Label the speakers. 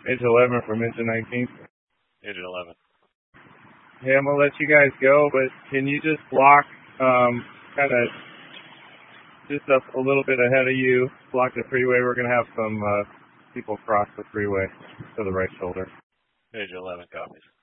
Speaker 1: Engine 11 from engine 19.
Speaker 2: Engine 11.
Speaker 1: Hey, I'm going to let you guys go, but can you just block kind of just up a little bit ahead of you, block the freeway? We're going to have some people cross the freeway to the right shoulder.
Speaker 2: Engine 11 copies.